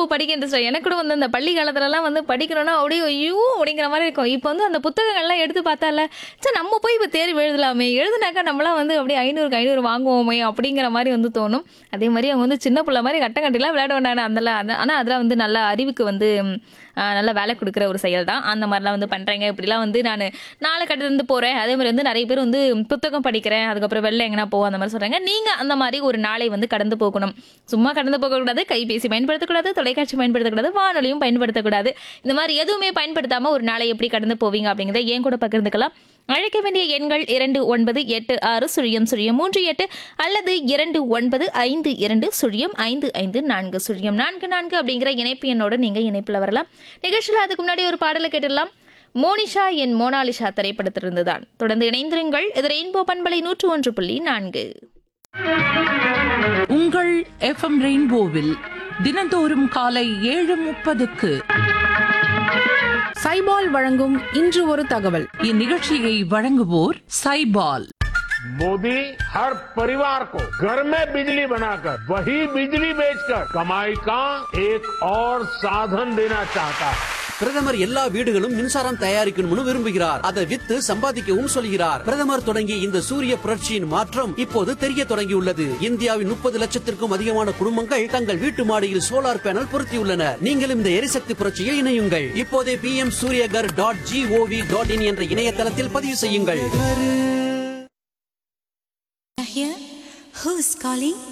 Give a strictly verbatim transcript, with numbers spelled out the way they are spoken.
அப்போ படிக்க இன்ட்ரெஸ்ட். எனக்கு கூட வந்து அந்த பள்ளி காலத்துலலாம் வந்து படிக்கணும்னா அப்படியே ஐயோ அப்படிங்கிற மாதிரி இருக்கும். இப்போ வந்து அந்த புத்தகங்கள்லாம் எடுத்து பார்த்தால, சரி நம்ம போய் இப்போ தேர்வு எழுதலாமே, எழுதுனாக்கா நம்மளாம் வந்து அப்படியே ஐநூறுக்கு ஐநூறு வாங்குவோமே அப்படிங்கிற மாதிரி வந்து தோணும். அதே மாதிரி அவங்க வந்து சின்ன பிள்ளை மாதிரி கட்டங்கட்டிலாம் விளையாடுவேன் நான். அதெல்லாம் ஆனால் அதெல்லாம் வந்து நல்ல அறிவுக்கு வந்து ஆஹ், நல்ல வேலை கொடுக்குற ஒரு செயல் தான். அந்த மாதிரிலாம் வந்து பண்ணுறேங்க. இப்படிலாம் வந்து நான் நாளை கட்டிலிருந்து போகிறேன். அதே மாதிரி வந்து நிறைய பேர் வந்து புத்தகம் படிக்கிறேன், அதுக்கப்புறம் வெளில எங்கன்னா போவோம் அந்த மாதிரி சொல்கிறாங்க. நீங்கள் அந்த மாதிரி ஒரு நாளை வந்து கடந்து போகணும். சும்மா கடந்து போகக்கூடாது, கைபேசி பயன்படுத்தக்கூடாது, தொலைக்காட்சி பயன்படுத்தக்கூடாது, வானொலியும் பயன்படுத்தக்கூடாது. இந்த மாதிரி எதுவுமே பயன்படுத்தாமல் ஒரு நாளை எப்படி கடந்து போவீங்க அப்படிங்கிறத ஏன் கூட பகிர்ந்துக்கலாம். அழைக்க வேண்டிய எண்கள் இரண்டு ஒன்பது எட்டு ஆறு சுழியம் சுழியம் மூன்று எட்டு அல்லது இரண்டு ஒன்பது ஐந்து இரண்டு சுழியம் ஐந்து ஐந்து நான்கு சுழியம் நான்கு நான்கு அப்படிங்கிற இணைப்பு எண்ணோட நீங்க இணைப்புல வரலாம். நிகழ்ச்சியில் அதுக்கு முன்னாடி ஒரு பாடலை கேட்டுடலாம். மோனிஷா என் மோனாலிஷா திரைப்படத்திலிருந்துதான். தொடர்ந்து இணைந்திருங்கள். இது ரெயின்போ பண்பலை நூற்று ஒன்று புள்ளி நான்கு. உங்கள் எஃப்எம் ரெயின்போவில் தினந்தோறும் காலை ஏழு முப்பதுக்கு சைபால் வழங்கும் இன்று ஒரு தகவல். இந்நிகழ்ச்சியை வழங்குவோர் சைபால். मोदी हर परिवार को घर में बिजली बनाकर वही बिजली बेचकर कमाई का एक और साधन देना चाहता है. பிரதமர் எல்லா வீடுகளும் மின்சாரம் தயாரிக்கணும்னு விரும்புகிறார். அதை வித்து சம்பாதிக்கவும் சொல்கிறார். பிரதமர் தொடங்கிய இந்த சூரிய புரட்சியின் மாற்றம் இப்போது தெரிய தொடங்கியுள்ளது. இந்தியாவின் முப்பது லட்சத்திற்கும் அதிகமான குடும்பங்கள் தங்கள் வீட்டு மாடியில் சோலார் பேனல் பொருத்தியுள்ளனர். நீங்களும் இந்த எரிசக்தி புரட்சியில் இணையுங்கள். இப்போதே B M Surya Ghar dot gov dot in என்ற இணையதளத்தில் பதிவு செய்யுங்கள். Here, who's calling?